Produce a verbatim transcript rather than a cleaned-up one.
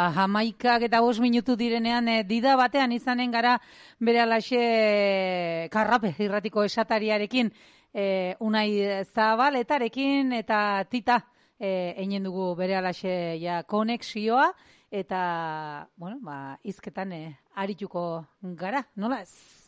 hamaikak eta bost minutu direnean e, dida batean izanen gara bere alaxe karrape irratiko esatariarekin, e, Unai Zabaletarekin eta Tita e, einen dugu bere alaxe ja konexioa eta, bueno, ba, izketan e, arituko gara, nola ez?